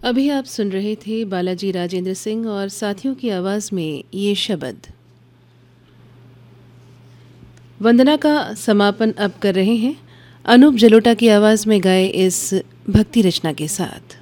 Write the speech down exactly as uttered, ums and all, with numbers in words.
अभी आप सुन रहे थे बालाजी राजेंद्र सिंह और साथियों की आवाज़ में ये शब्द। वंदना का समापन अब कर रहे हैं अनूप जलोटा की आवाज़ में गाए इस भक्ति रचना के साथ।